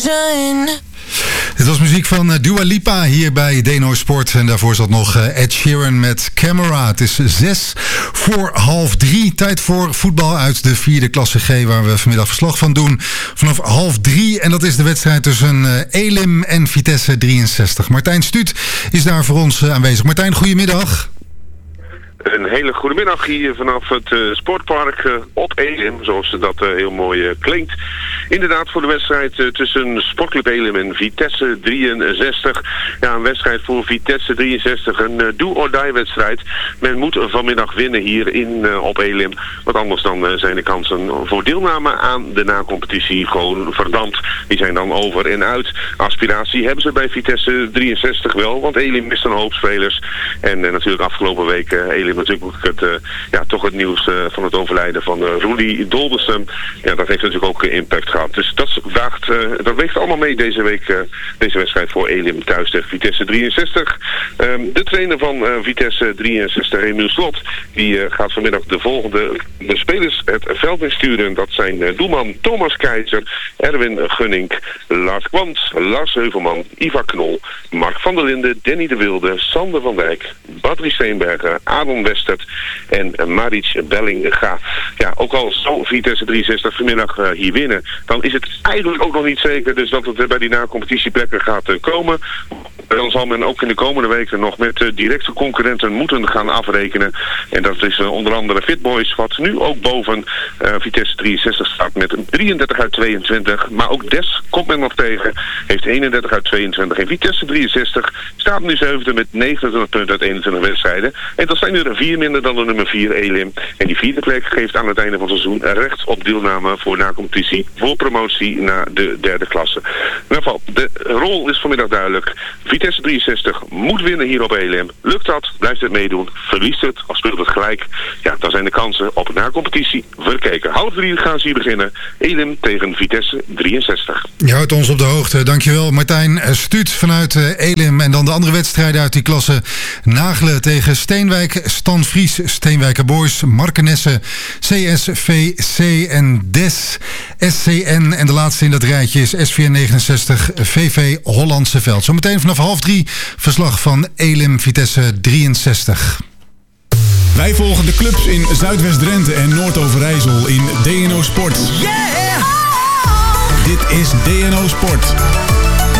Dit was muziek van Dua Lipa hier bij DNO Sport. En daarvoor zat nog Ed Sheeran met Camera. Het is 2:06. Tijd voor voetbal uit de 4e klasse G, waar we vanmiddag verslag van doen. Vanaf 2:30. En dat is de wedstrijd tussen Elim en Vitesse 63. Martijn Stuut is daar voor ons aanwezig. Martijn, goedemiddag. Een hele goede middag hier vanaf het sportpark op Elim, zoals dat heel mooi klinkt. Inderdaad voor de wedstrijd tussen Sportclub Elim en Vitesse 63. Ja, een wedstrijd voor Vitesse 63, een do-or-die wedstrijd. Men moet vanmiddag winnen hier op Elim. Want anders dan zijn de kansen voor deelname aan de na-competitie gewoon verdampt. Die zijn dan over en uit. Aspiratie hebben ze bij Vitesse 63 wel, want Elim mist een hoop spelers. En natuurlijk afgelopen week Elim natuurlijk toch het nieuws van het overlijden van Rudy Dolbersen. Ja, dat heeft natuurlijk ook impact gehad. Dus dat weegt allemaal mee deze week, deze wedstrijd voor Elim thuis tegen Vitesse 63. De trainer van Vitesse 63, Emiel Slot, die gaat vanmiddag de spelers het veld insturen. Dat zijn doelman Thomas Keizer, Erwin Gunning, Lars Kwant, Lars Heuvelman, Ivar Knol, Mark van der Linden, Danny de Wilde, Sander van Dijk, Badrie Steenbergen, Aaron Westert en Maric Bellinga. Ja, ook al zal Vitesse 63 vanmiddag hier winnen, dan is het eigenlijk ook nog niet zeker dus dat het bij die na-competitieplekken gaat komen. Dan zal men ook in de komende weken nog met directe concurrenten moeten gaan afrekenen. En dat is onder andere Fitboys, wat nu ook boven Vitesse 63 staat met 33 uit 22. Maar ook Des komt men nog tegen, heeft 31 uit 22. En Vitesse 63 staat nu 7e met 29 punten uit 21 wedstrijden. En dat zijn er 4 minder dan de nummer 4 Elim. En die 4e plek geeft aan het einde van het seizoen recht op deelname voor na-competitie, voor promotie naar de 3e klasse. In ieder geval, de rol is vanmiddag duidelijk. Vitesse 63 moet winnen hier op Elim. Lukt dat, blijft het meedoen. Verliest het, of speelt het gelijk, ja, dan zijn de kansen op de na-competitie verkeken. 2:30 gaan ze hier beginnen. Elim tegen Vitesse 63. Je houdt ons op de hoogte. Dankjewel Martijn Stuut vanuit Elim. En dan de andere wedstrijden uit die klasse. Nagelen tegen Steenwijk, Stan Fries, Steenwijker Boys, Markenesse, CSVC en DES, SCN. En de laatste in dat rijtje is SVN 69, VV Hollandse Veld. Zometeen vanaf 2:30 verslag van Elim Vitesse 63. Wij volgen de clubs in Zuidwest-Drenthe en Noord-Overijssel in DNO Sport. Yeah! Dit is DNO Sport.